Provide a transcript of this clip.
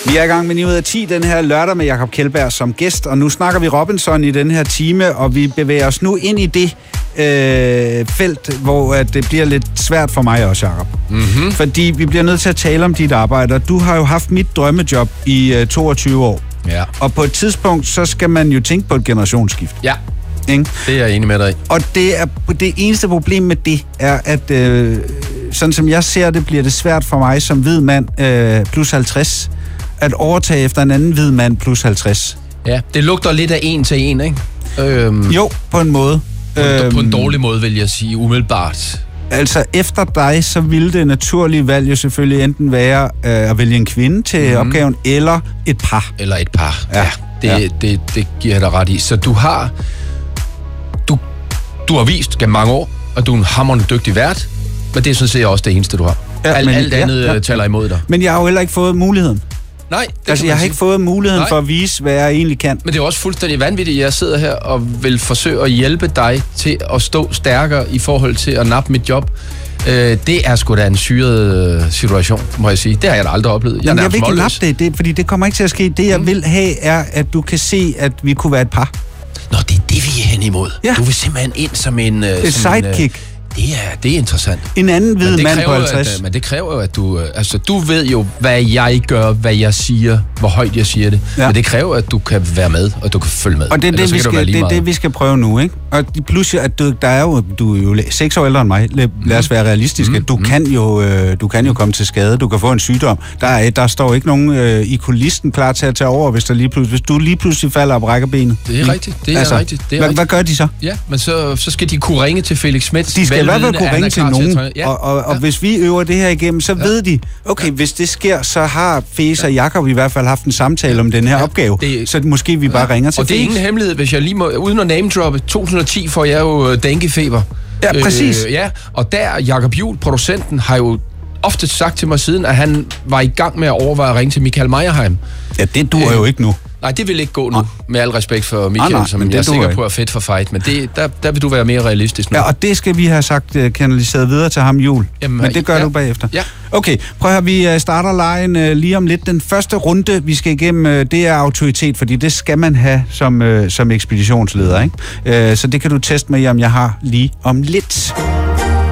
Vi er i gang med 9 ud af 10 den her lørdag med Jakob Kjeldberg som gæst, og nu snakker vi Robinson i den her time, og vi bevæger os nu ind i det felt, hvor det bliver lidt svært for mig også, Jakob. Mm-hmm. Fordi vi bliver nødt til at tale om dit arbejde, og du har jo haft mit drømmejob i 22 år. Ja. Og på et tidspunkt, så skal man jo tænke på et generationsskift. Ja, ikke? Det er jeg enig med dig i. Og det eneste problem med det er, at sådan som jeg ser det, bliver det svært for mig som hvid mand plus 50 at overtage efter en anden hvid mand plus 50. Ja, det lugter lidt af en til en, ikke? Jo, på en måde. På en dårlig måde, vil jeg sige, umiddelbart. Altså, efter dig, så ville det naturlige valg jo selvfølgelig enten være at vælge en kvinde til opgaven, eller et par. Eller et par, ja. Det giver jeg dig ret i. Så du har vist gennem mange år, at du er en hamrende dygtig vært, men det er sådan set også det eneste, du har. Ja, alt andet taler imod dig. Men jeg har jo heller ikke fået muligheden. Nej, jeg har ikke fået muligheden for at vise, hvad jeg egentlig kan. Men det er også fuldstændig vanvittigt, at jeg sidder her og vil forsøge at hjælpe dig til at stå stærkere i forhold til at nappe mit job. Det er sgu da en syret situation, må jeg sige. Det har jeg da aldrig oplevet. Jeg vil ikke nappe det, fordi det kommer ikke til at ske. Det, jeg vil have, er, at du kan se, at vi kunne være et par. Nå, det er det, vi er hen imod. Ja. Du vil simpelthen ind som en... Et sidekick. Det er interessant. En anden hvid mand på 50. Men det kræver jo, at du... Altså, du ved jo, hvad jeg gør, hvad jeg siger, hvor højt jeg siger det. Ja. Men det kræver, at du kan være med, og du kan følge med. Og det er det, vi skal prøve nu, ikke? Og plus, at du er jo 6 år ældre end mig. Lad os være realistiske. Du kan jo komme til skade. Du kan få en sygdom. Der står ikke nogen i kulissen klar til at tage over, hvis du lige pludselig falder og brækker benet. Det er rigtigt. Rigtigt. Hvad gør de så? Ja, men så skal de kunne ringe til Felix Smets. De skal i hvert fald kunne ringe til nogen. Og hvis vi øver det her igennem, så ved de, okay, hvis det sker, så har Fes og Jakob i hvert fald haft en samtale om den her opgave. Så måske vi bare ringer til Fes. Og det er ingen hemmelighed, hvis jeg lige må, uden at name-droppe, 2010 får jeg jo denguefeber. Ja, præcis. Og der, Jakob Juhl, producenten, har jo ofte sagt til mig siden, at han var i gang med at overveje at ringe til Michael Meyerheim. Ja, det duer jo ikke nu. Nej, det vil ikke gå nu, med al respekt for Michael, som jeg er sikker på er fedt for fight, men der vil du være mere realistisk nu. Ja, og det skal vi have sagt kanaliseret videre til ham, Juhl. Men det gør du bagefter. Ja. Okay, prøv at vi starter lejen lige om lidt. Den første runde, vi skal igennem, det er autoritet, fordi det skal man have som ekspeditionsleder, ikke? Så det kan du teste med, om jeg har lige om lidt.